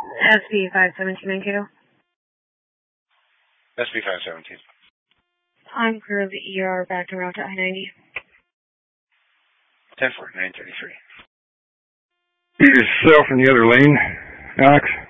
SB 517 SB 517. I'm clear of the ER back around to I-90. 10-4, 933. Yourself in the other lane, Alex.